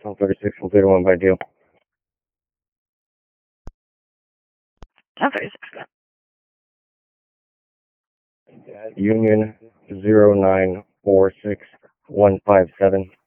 1036 completed 1 by deal. 1036. Union 0946157.